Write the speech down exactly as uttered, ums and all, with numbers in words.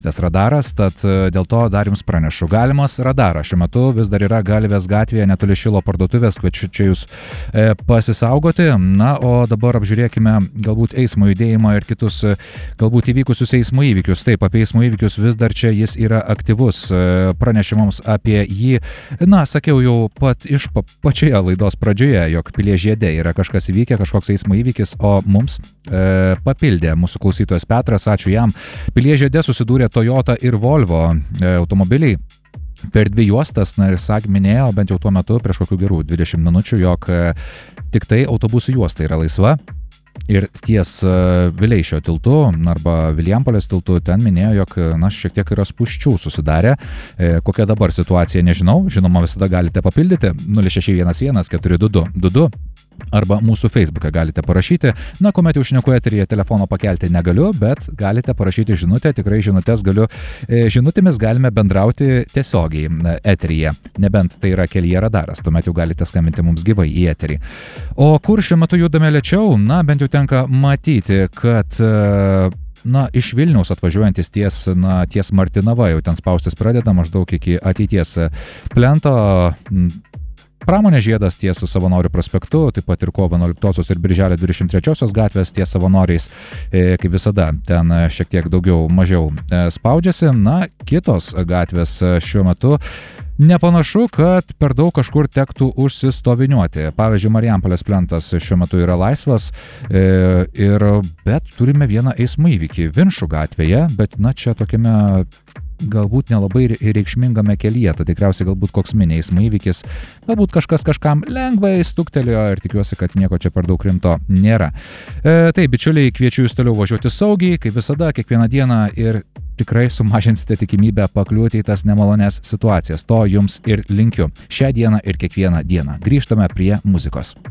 tas radaras, tad dėl to dar jums pranešu. Galimas radaras šiuo metu vis dar yra Galvės gatvėje netoli Šilo parduotuvės, kviečiu čia jūs e, pasisaugoti. Na, o dabar apžiūrėkime galbūt eismo judėjimą ir kitus e, galbūt įvykusius eismo įvykius. Taip, apie eismo įvykius vis dar čia jis yra aktyvus. E, pranešimams apie jį, na, sakiau jau pat iš pa, pačioje laidos pradžioje, jog Pilies žiede yra kažkas įvykę, kažkoks eismo įvykis, o mums e, papildė mūsų klausytojas Petras, ačiū jam. Pilies žiede susidūrė Toyota ir Volvo e, automobiliai per dvi juostas, na ir sak minėjo, bent jau tuo metu prieš kokių gerų dvidešimt minučių, jog e, tik tai autobusų juosta yra laisva. Ir ties e, Vileišio tiltu arba Vilijampolės tiltu ten minėjo, jog na, šiek tiek yra spūsčių susidarę. E, kokia dabar situacija, nežinau, žinoma visada galite papildyti nulis šeši vienas vienas keturi du du du du arba mūsų Facebook'e galite parašyti. Na, kuomet jau šneku eteryje, telefono pakelti negaliu, bet galite parašyti žinutę, tikrai žinutės galiu, e, žinutėmis galime bendrauti tiesiogiai eteryje, nebent tai yra kelyje radaras, tuomet jau galite skambinti mums gyvai į eterį. O kur šiuo metu judame lėčiau? Na, bent jau tenka matyti, kad e, na, iš Vilniaus atvažiuojantis ties, na, ties Martinava, jau ten spaustis pradeda maždaug iki ateities plento. Pramonės žiedas ties Savanorių prospektu, taip pat ir kovo vienuoliktosios ir birželio dvidešimt trečiosios gatvės ties Savanoriais, e, kaip visada, ten šiek tiek daugiau mažiau e, spaudžiasi. Na, kitos gatvės šiuo metu nepanašu, kad per daug kažkur tektų užsistoviniuoti. Pavyzdžiui, Marijampolės plentas šiuo metu yra laisvas, e, ir, bet turime vieną eismo įvykį Vinšų gatvėje, bet na, čia tokiame galbūt nelabai reikšmingame kelyje, tai tikriausiai galbūt koks mini eismo įvykis, galbūt kažkas kažkam lengvai stuktelėjo ir tikiuosi, kad nieko čia per daug rimto nėra. E, tai, bičiuliai, kviečiu jūs toliau važiuoti saugiai, kaip visada, kiekvieną dieną ir tikrai sumažinsite tikimybę pakliūti į tas nemalonės situacijas. To jums ir linkiu šią dieną ir kiekvieną dieną. Grįžtame prie muzikos.